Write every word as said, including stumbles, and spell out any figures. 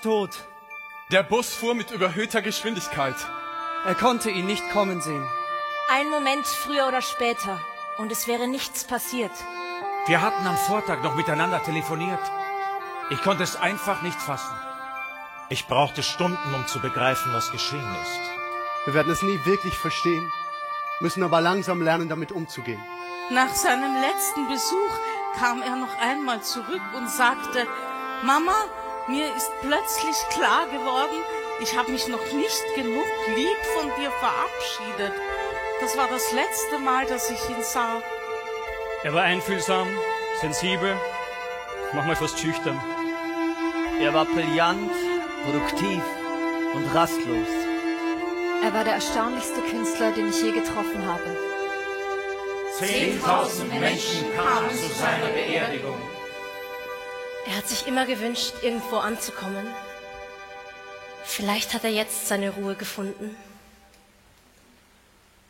Tot. Der Bus fuhr mit überhöhter Geschwindigkeit. Er konnte ihn nicht kommen sehen. Ein Moment früher oder später und es wäre nichts passiert. Wir hatten am Vortag noch miteinander telefoniert. Ich konnte es einfach nicht fassen. Ich brauchte Stunden, um zu begreifen, was geschehen ist. Wir werden es nie wirklich verstehen, müssen aber langsam lernen, damit umzugehen. Nach seinem letzten Besuch kam er noch einmal zurück und sagte, Mama, mir ist plötzlich klar geworden, ich habe mich noch nicht genug lieb von dir verabschiedet. Das war das letzte Mal, dass ich ihn sah. Er war einfühlsam, sensibel, manchmal fast schüchtern. Er war brillant, produktiv und rastlos. Er war der erstaunlichste Künstler, den ich je getroffen habe. Zehntausend Menschen kamen zu seiner Beerdigung. Er hat sich immer gewünscht, irgendwo anzukommen. Vielleicht hat er jetzt seine Ruhe gefunden.